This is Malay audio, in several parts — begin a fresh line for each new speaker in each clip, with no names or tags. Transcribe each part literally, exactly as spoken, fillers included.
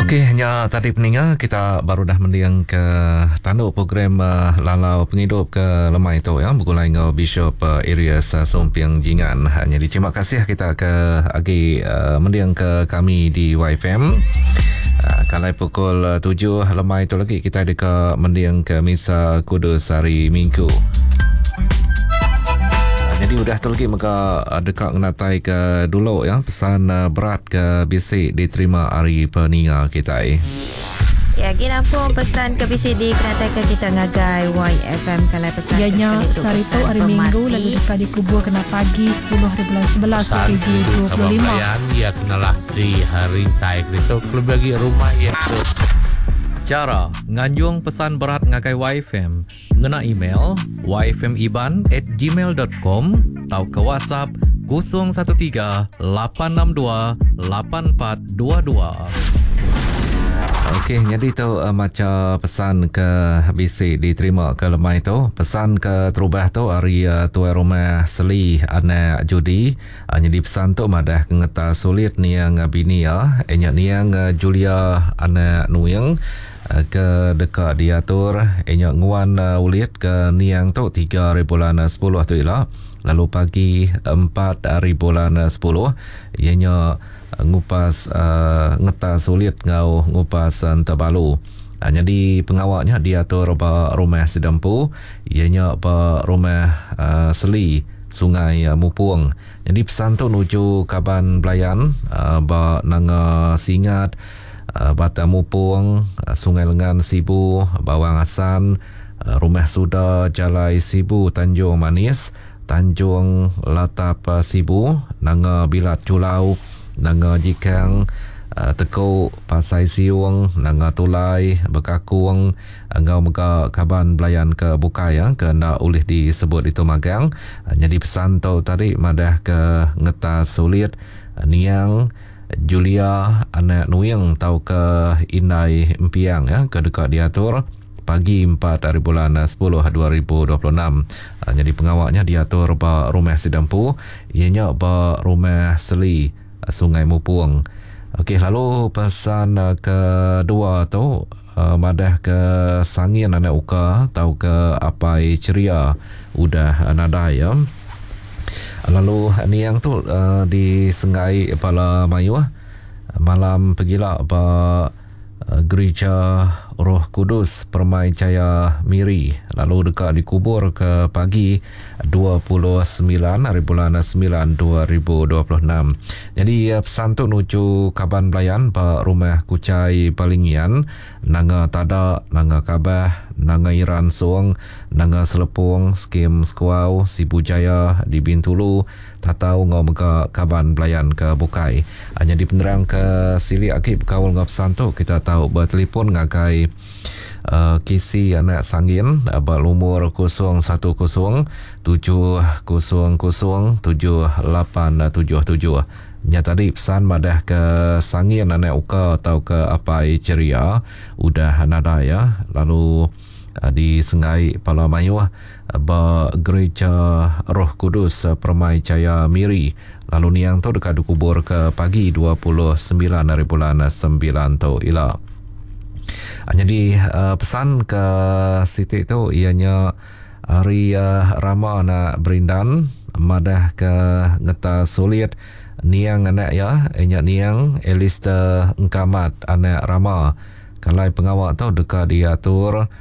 Okey, hanya tadi peninggal kita baru dah mendiang ke tanduk program uh, Lalau Penghidup ke lemai itu ya, bergulai dengan Bishop uh, Arias uh, Sompiang Jingan. Hanya di terima kasih kita ke agi uh, mendiang ke kami di Y F M. Uh, kalau pukul uh, tujuh lemai itu lagi kita ada ke mendiang ke Misa Kudus hari Minggu. Jadi udah terlagi maka dekat ngenatai ke dulu ya, pesan uh, berat ke bisik diterima hari peninga kita eh.
Ya, kita pun pesan ke B C D kenatakan kita ngagai Y F M kalau pesan
ianya sarito hari Minggu lalu dekat dikubur kena pagi sepuluh hari bulan sebelas P G dua puluh lima.
Ya kenalah di hari taik itu kalau bagi rumah ya tu.
Cara nganjung pesan berat ngagai Y F M ngena email y f m iban at gmail dot com atau ke WhatsApp kosong satu tiga lapan enam dua lapan empat dua dua. Okey, jadi tu uh, macam pesan ke B C diterima ke lemai tu. Pesan ke terubah tu hari uh, tuan rumah Seli anak Judi. Uh, jadi pesan tu madah kengeta sulit niang uh, bini ya. Enyak niang uh, Julia anak Nuyang. Uh, ke dekat diatur enyak nguan uh, ulit ke niang tu tiga hari bulan uh, sepuluh tu ialah. Lalu pagi empat hari bulan uh, sepuluh ianya ngupas uh, ngeta sulit ngau ngupas uh, terbalu. Uh, jadi pengawaknya diatur ba rumah Sedempu, ianya ba rumah uh, Seli Sungai uh, Mupung. Jadi pesan tu nuju Kaban Belayan uh, ba nanga Singat uh, Bata Mupung, uh, Sungai Lengan Sibu, Bawang Hasan, uh, Rumah Suda Jalai Sibu Tanjung Manis, Tanjung Latap uh, Sibu, Nanga Bilat Julau, Nanga Jikang, uh, Tekuk Pasai Siung, Nanga Tulai, Bekakung, Ngau Mega Kaban Belayan ke Bukai ya, ke nak ulih disebut itu magang. Uh, jadi pesan tu tadi madah ke ngeta sulit uh, niang Julia anak Nuyang tau ke Inai Empiang ya, ke dekat diatur pagi empat hari bulan sepuluh dua ribu dua puluh enam. Uh, jadi pengawaknya diatur ba rumah Sedempu, ianya ba rumah Seli Sungai Mupung. Okey, lalu pesan uh, kedua tu uh, madah ke Sangin anak Uka tau ke Apai Ceria udah nada ya. Lalu ni yang tu uh, di Sengai Pala Mayu malam pergilah ba uh, gereja Roh Kudus Permai Jaya Miri, lalu dekat dikubur ke pagi dua puluh sembilan hari bulan sembilan dua ribu dua puluh enam. Jadi uh, pesan tu nuju Kaban Belayan ba rumah Kucai Palingian, Nanga Tada, Nanga Kabah, Nanga Iran Suang, Nanga Selepung, Skim Skuau, Sibu Jaya di Bintulu, Tatau ngau mega Kaban Belayan ke Bukai. Hanya di penerang ke Sili Akib kawal ngau pesan tu kita tahu bertelefon ngagai Uh, kisi anak Sangin uh, berumur kosong satu kosong tujuh kosong kosong tujuh lapan tujuh tujuh. Nya tadi pesan madah ke Sangin anak Uka atau ke Apai Ceria udah nada ya. Lalu uh, di Sengai Pala Mayu uh, ba gereja Roh Kudus uh, Permai Jaya Miri, lalu niang tu dekat dikubur ke pagi dua puluh sembilan hari bulan sembilan tu ialah. Jadi uh, pesan ke Siti tu ianya hari uh, Rama nak berindan madah ke ngeta sulit niang anak ya, ianya niang Elista Engkamat anak Rama. Kalau pengawak tu dekat diatur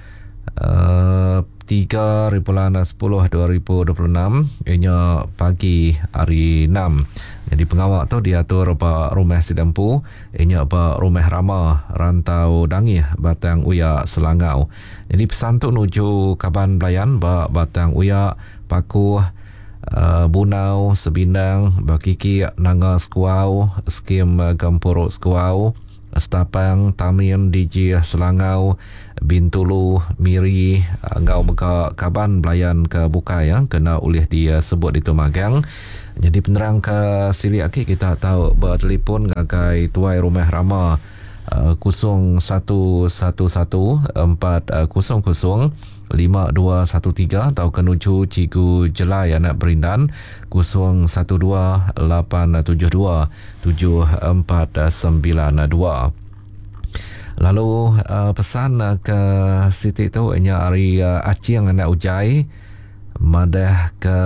uh, tiga hari bulan sepuluh dua ribu dua puluh enam, ianya pagi hari enam. Jadi pengawak tu diatur ba rumah Sedempu, ianya ba rumah Rama Rantau Dangih Batang Uya Selangau. Jadi pesan tu nuju Kaban Belayan ba Batang Uya Paku uh, Bunau Sebindang Bakiki Nanga Skuau, Skim Gampuruk Skuau, Setapang Tamin D J Selangau, Bintulu Miri, Ngau Mega Kaban Belayan ke Bukai ya, kena ulih dia sebut itu magang. Jadi penerang ke Sili Aki kita tahu bertelefon ngagai tuai rumah Rama uh, kosong satu satu satu empat kosong kosong lima dua satu tiga atau kenuju Cigu Jelai anak Berindan kosong satu dua lapan tujuh dua tujuh empat sembilan dua. Lalu uh, pesan uh, ke Siti tu ianya hari uh, Acing anak ujai madah ke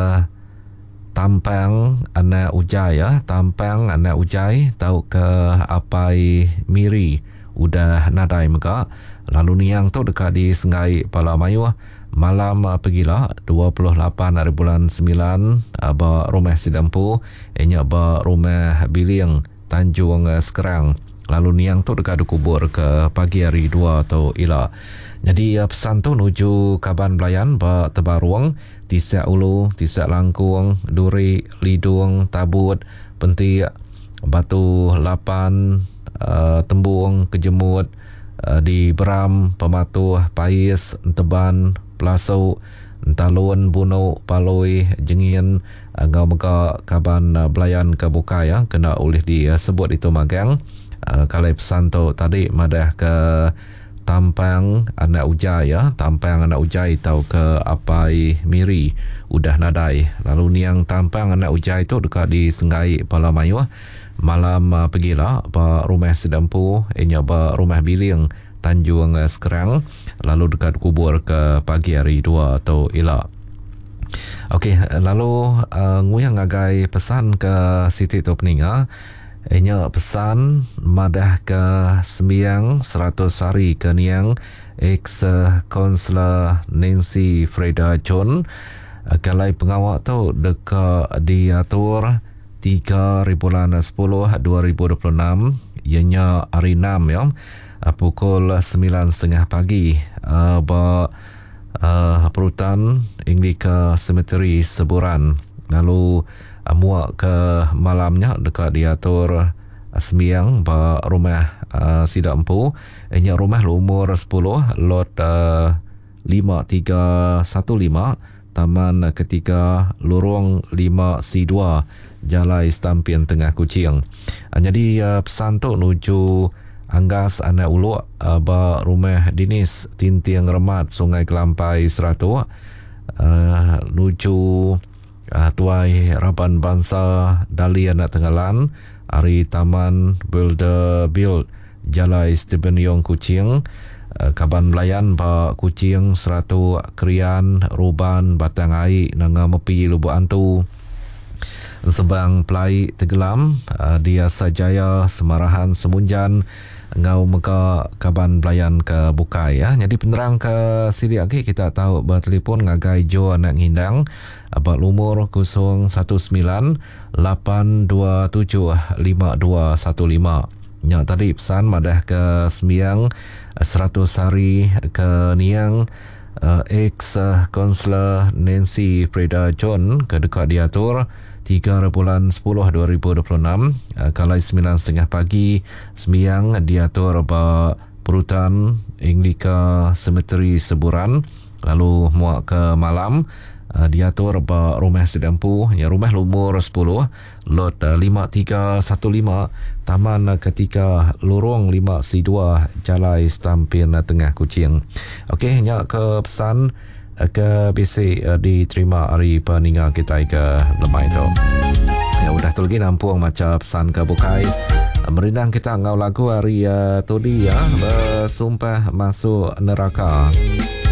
Tampang anak ujai ya, Tampang anak ujai tahu ke Apai Miri udah nadai meka. Lalu niang tu dekat di Sengai Palamayu malam uh, pergilah dua puluh lapan hari bulan sembilan uh, ba rumah Sidampu ianya ba rumah Biliang Tanjung uh, Sekerang. Lalu niang tu dekat dikubur ke pagi hari dua atau ila. Jadi uh, pesan tu nuju Kaban Belayan ba Tebaruang, Tisak Ulu, Tisak Langkung, Duri, Lidung, Tabut, Pentik, Batu Lapan, uh, Tembung, Kejemut, uh, di Beram, Pematuh, Pais, Teban, Pelasau, Talun, Bunau, Paloi, Jengin, Ngau Mega Kaban uh, Belayan ke Bukai ya, kena oleh disebut itu magang. Uh, kalau pesan tu tadi madah ke Tampang anak ujai ya, Tampang anak ujai tahu ke Apai Miri udah nadai. Lalu niang Tampang anak ujai tu dekat di Sengai Palamayu malam uh, pergilah ba rumah Sedampu ianya ba rumah Biliang Tanjung uh, Sekerang, lalu dekat kubur ke pagi hari dua atau ila. Okey, lalu uh, nguyang agai pesan ke Siti tu peninga. Ianya pesan madah ke sembiang seratus hari ke niang ex Kaunselor Nancy Freda John. Kalai pengawak tu dekat diatur tiga bulan sepuluh dua ribu dua puluh enam, ianya hari enam ya, pukul sembilan tiga puluh pagi uh, ba uh, Perutan Anglika Cemetery Seburan. Lalu uh, muak ke malamnya dekat diatur uh, sembiang ba rumah uh, Sidak Empu. Ianya rumah umur sepuluh lot uh, lima tiga satu lima Taman Ketiga Lorong lima C dua Jalai Stampian Tengah Kuching. Uh, jadi uh, pesan tu nuju Anggas anak ulu uh, ba rumah Dinis Tintiang Remat Sungai Kelampai Seratu, uh, nuju uh, Tuai Raban Bangsa Dali Anak Tenggalan Ari Taman Builder Build Jalai Stephen Yong Kuching, uh, Kaban Belayan ba Kuching Seratu Krian Ruban Batang Ai Nanga Mepi Lubuk Antu Sebang Pelai Tegelam, uh, Dia Sajaya Semarahan Semunjan Ngau Mega Kaban Belayan ke Bukai ya. Jadi penerang ke sini lagi kita tahu bertelefon ngagai Jo anak ngindang abad umur kosong satu sembilan lapan dua tujuh lima dua satu lima. Nya tadi pesan madah ke sembiang seratus hari ke niang uh, ex uh, Kaunselor Nancy Freda John ke dekat diatur tiga bulan sepuluh dua ribu dua puluh enam, uh, kalai sembilan tiga puluh pagi sembiang diatur ba Perutan Anglika Cemetery Seburan. Lalu muak ke malam uh, diatur ba rumah Sedampu ya, rumah umur sepuluh lot uh, lima tiga satu lima Taman Ketiga Lorong lima C dua Jalai Stampian Tengah Kuching. Okey, nya ke pesan ke B C uh, diterima hari peninga kita ke lemai tu. Ya udah tu lagi nampung macam pesan ke Bukai. Uh, merindang kita ngau lagu hari uh, tu dia bersumpah masuk neraka.